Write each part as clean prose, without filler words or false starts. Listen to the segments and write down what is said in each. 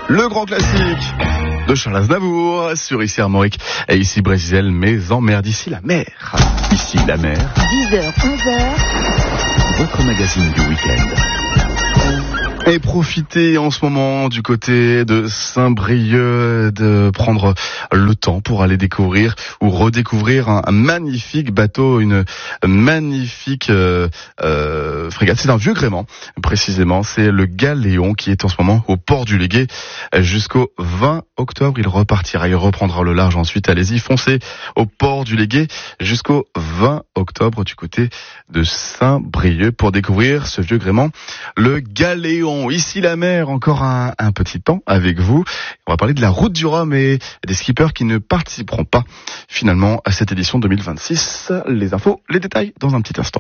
Le grand classique de Charles Aznavour sur Ici Armorique et ici Brésil, mais en mer d'ici la mer. Ici la mer. 10h, 11h. Votre magazine du week-end. Et profitez en ce moment du côté de Saint-Brieuc de prendre le temps pour aller découvrir ou redécouvrir un magnifique bateau, une magnifique frégate. C'est un vieux gréement, précisément. C'est le Galéon qui est en ce moment au port du Légué jusqu'au 20 octobre. Il repartira, il reprendra le large ensuite. Allez-y, foncez au port du Légué jusqu'au 20 octobre du côté de Saint-Brieuc pour découvrir ce vieux gréement, le Galéon. Ici la mer, encore un petit temps avec vous. On va parler de la route du Rhum et des skippers qui ne participeront pas finalement à cette édition 2026. Les infos, les détails dans un petit instant.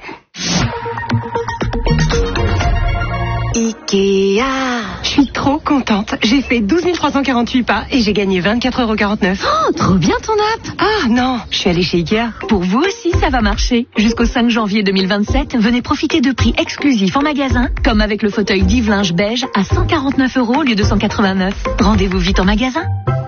Ikea. Je suis trop contente. J'ai fait 12 348 pas et j'ai gagné 24,49 €. Oh, trop bien ton app. Ah non, je suis allée chez Ikea. Pour vous aussi, ça va marcher. Jusqu'au 5 janvier 2027, venez profiter de prix exclusifs en magasin, comme avec le fauteuil Div linge beige à 149 € au lieu de 189. Rendez-vous vite en magasin.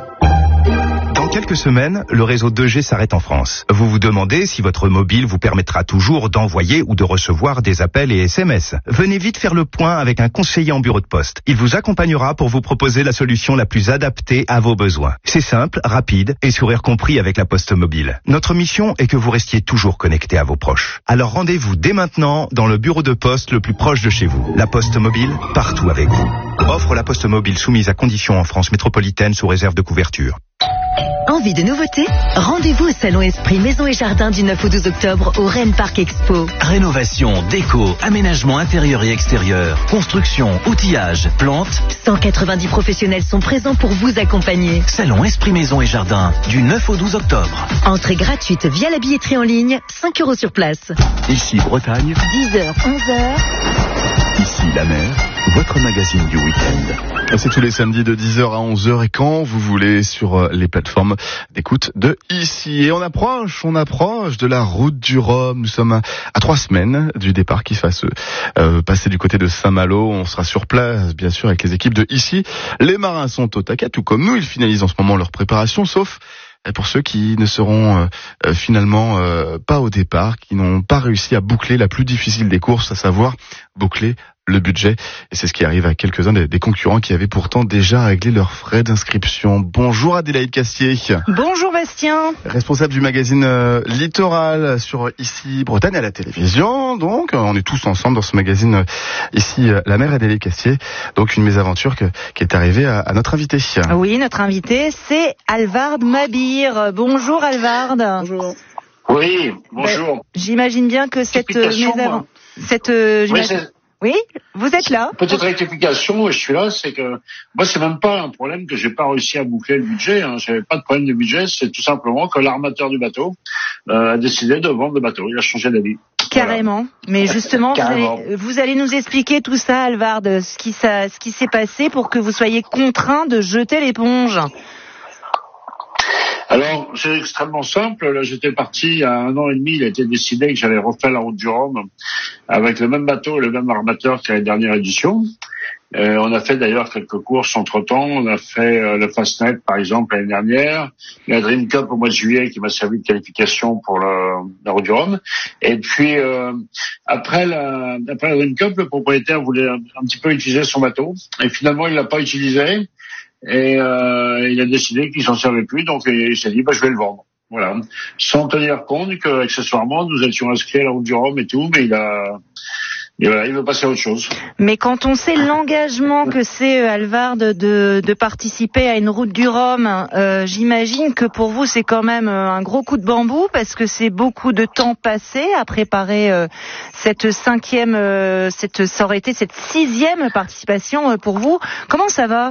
Dans quelques semaines, le réseau 2G s'arrête en France. Vous vous demandez si votre mobile vous permettra toujours d'envoyer ou de recevoir des appels et SMS. Venez vite faire le point avec un conseiller en bureau de poste. Il vous accompagnera pour vous proposer la solution la plus adaptée à vos besoins. C'est simple, rapide et sourire compris avec la Poste Mobile. Notre mission est que vous restiez toujours connecté à vos proches. Alors rendez-vous dès maintenant dans le bureau de poste le plus proche de chez vous. La Poste Mobile, partout avec vous. Offre la Poste Mobile soumise à conditions en France métropolitaine sous réserve de couverture. Envie de nouveautés? Rendez-vous au Salon Esprit Maison et Jardin du 9 au 12 octobre au Rennes Parc Expo. Rénovation, déco, aménagement intérieur et extérieur, construction, outillage, plantes. 190 professionnels sont présents pour vous accompagner. Salon Esprit Maison et Jardin du 9 au 12 octobre. Entrée gratuite via la billetterie en ligne, 5 € sur place. Ici Bretagne. 10h, 11h. Ici la mer, votre magazine du week-end. C'est tous les samedis de 10h à 11h et quand vous voulez sur les plateformes d'écoute de Ici. Et on approche de la route du Rhum. Nous sommes à 3 semaines du départ qui va se passer du côté de Saint-Malo. On sera sur place, bien sûr, avec les équipes de Ici. Les marins sont au taquet, tout comme nous. Ils finalisent en ce moment leur préparation, sauf pour ceux qui ne seront finalement pas au départ, qui n'ont pas réussi à boucler la plus difficile des courses, à savoir boucler le budget. Et c'est ce qui arrive à quelques-uns des concurrents qui avaient pourtant déjà réglé leurs frais d'inscription. Bonjour Adélaïde Castier. Bonjour Bastien. Responsable du magazine Littoral sur Ici Bretagne à la télévision. Donc on est tous ensemble dans ce magazine Ici la mer. Adélaïde Castier. Donc une mésaventure qui est arrivée à notre invité. Oui, notre invité c'est Alvard Mabir. Bonjour Alvard. Bonjour. Oui, bonjour. J'imagine bien que cette Oui, vous êtes là. Petite rectification, je suis là, c'est que moi c'est même pas un problème que j'ai pas réussi à boucler le budget. J'avais pas de problème de budget, c'est tout simplement que l'armateur du bateau a décidé de vendre le bateau. Il a changé d'avis. Carrément. Voilà. Mais justement, Carrément. vous allez nous expliquer tout ça, Alvard, ce qui s'est passé pour que vous soyez contraint de jeter l'éponge. Alors, c'est extrêmement simple. Là, j'étais parti il y a 1 an et demi. Il a été décidé que j'allais refaire la route du Rhum avec le même bateau, le même armateur qu'à la dernière édition. On a fait d'ailleurs quelques courses entre-temps. On a fait le Fastnet, par exemple, l'année dernière. La Dream Cup au mois de juillet qui m'a servi de qualification pour la route du Rhum. Et puis, après la Dream Cup, le propriétaire voulait un petit peu utiliser son bateau. Et finalement, il l'a pas utilisé. Et il a décidé qu'il s'en servait plus, donc il s'est dit je vais le vendre. Voilà, sans tenir compte que accessoirement nous étions inscrits à la route du Rhum et tout, mais il veut passer à autre chose. Mais quand on sait l'engagement que c'est Alvard de participer à une route du Rhum, j'imagine que pour vous c'est quand même un gros coup de bambou parce que c'est beaucoup de temps passé à préparer cette 5e, ça aurait été cette 6e participation pour vous. Comment ça va?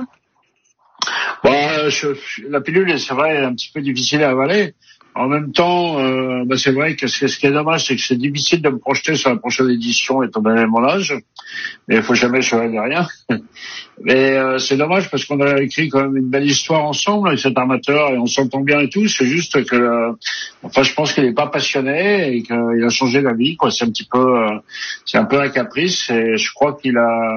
La pilule, c'est vrai, est un petit peu difficile à avaler. En même temps, c'est vrai que ce qui est dommage, c'est que c'est difficile de me projeter sur la prochaine édition étant donné mon âge. Mais il faut jamais se de rien. Mais c'est dommage parce qu'on a écrit quand même une belle histoire ensemble avec cet armateur et on s'entend bien et tout. C'est juste que, je pense qu'il est pas passionné et qu'il a changé d'avis, quoi. C'est un peu un caprice et je crois qu'il a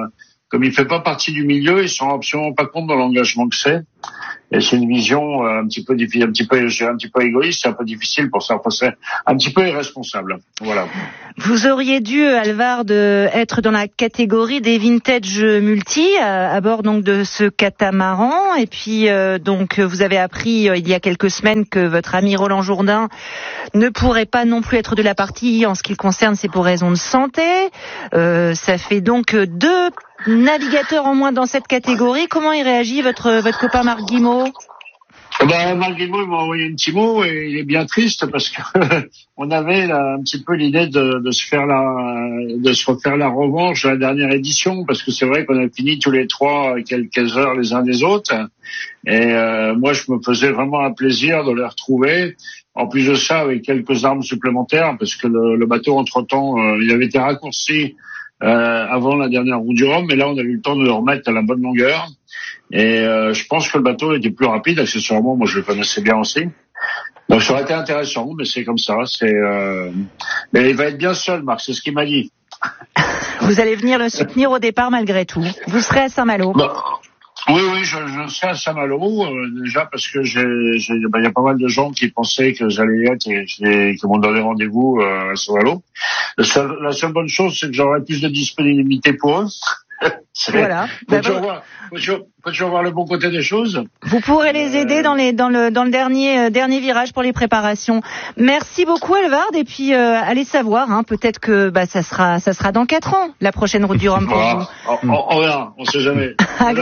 comme il fait pas partie du milieu, ils se rend absolument pas compte de l'engagement que c'est. Et c'est une vision un petit peu égoïste, c'est un peu difficile pour ça. Enfin, c'est un petit peu irresponsable. Voilà. Vous auriez dû, Alvard, être dans la catégorie des vintage multi à bord donc de ce catamaran. Et puis donc vous avez appris il y a quelques semaines que votre ami Roland Jourdain ne pourrait pas non plus être de la partie en ce qui le concerne, c'est pour raison de santé. Ça fait donc 2 navigateurs en moins dans cette catégorie. Comment il réagit votre copain Marc Guimot? Marc Guimot, il m'a envoyé un petit mot et il est bien triste parce que on avait là, un petit peu l'idée de se refaire la revanche de la dernière édition, parce que c'est vrai qu'on a fini tous les 3 à quelques heures les uns des autres. Et moi, je me faisais vraiment un plaisir de les retrouver. En plus de ça, avec quelques armes supplémentaires, parce que le bateau, entre-temps, il avait été raccourci avant la dernière roue du Rhum, mais là, on a eu le temps de le remettre à la bonne longueur. Et je pense que le bateau était plus rapide, accessoirement. Moi, je le connaissais bien aussi. Donc, ça aurait été intéressant, mais c'est comme ça. Mais il va être bien seul, Marc, c'est ce qu'il m'a dit. Vous allez venir le soutenir au départ malgré tout. Vous serez à Saint-Malo. Oui, je serai à Saint-Malo, déjà parce que il y a pas mal de gens qui pensaient que j'allais être et qui m'ont donné rendez-vous à Saint-Malo. La seule bonne chose, c'est que j'aurai plus de disponibilité pour eux. Voilà. Faut toujours voir le bon côté des choses. Vous pourrez les aider dans le dernier virage pour les préparations. Merci beaucoup, Alvard, et puis allez savoir, peut-être que ça sera dans 4 ans la prochaine route du Rhum pour vous. On verra, on sait jamais.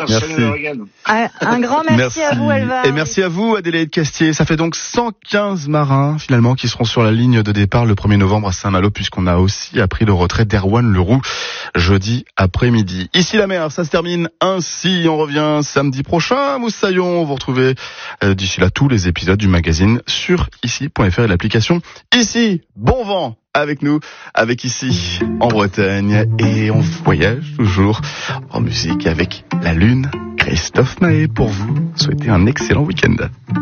Un grand merci à vous, Alvard. Et merci à vous, Adélaïde Castier. Ça fait donc 115 marins finalement qui seront sur la ligne de départ le 1er novembre à Saint-Malo, puisqu'on a aussi appris le retrait d'Erwan Leroux jeudi après-midi. Ici la mer, ça se termine ainsi. On revient samedi prochain. Moussaillon, vous retrouvez d'ici là tous les épisodes du magazine sur ici.fr et l'application Ici. Bon vent avec nous, avec Ici en Bretagne, et on voyage toujours en musique avec la Lune. Christophe Mahé pour vous souhaiter un excellent week-end.